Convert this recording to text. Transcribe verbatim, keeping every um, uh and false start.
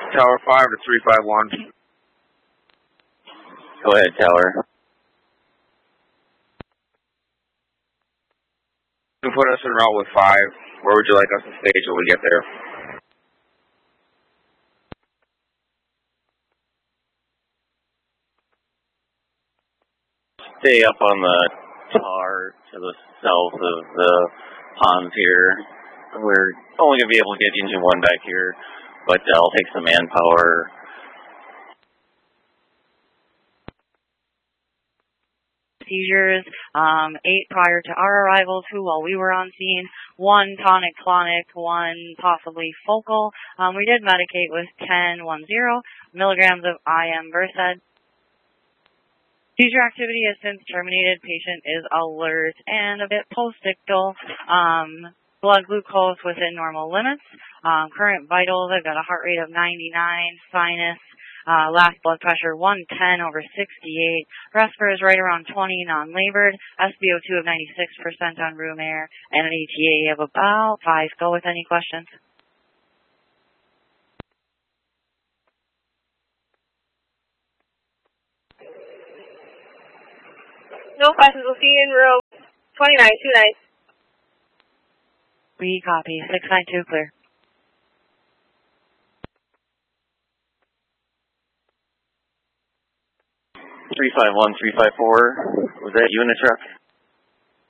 Tower five to three five one. Go ahead, Tower. You can put us en route with five. Where would you like us to stage when we get there? Stay up on the tar to the south of the ponds here. We're only going to be able to get engine one back here, but I'll take some manpower. Seizures, um, eight prior to our arrival, two while we were on scene, one tonic-clonic, one possibly focal. Um, we did medicate with ten ten milligrams of I M Versed. Seizure activity has since terminated. Patient is alert and a bit postictal. Um, blood glucose within normal limits. Um, current vitals, I've got a heart rate of ninety-nine, sinus. Uh, last blood pressure one ten over sixty-eight. Respir is right around twenty, non-labored. S p O two of ninety-six percent on room air. And an E T A of about five. Go with any questions. No questions. We'll see you in room twenty-nine, two nine. We copy. six nine two clear. three five one, three five four, was that you in the truck?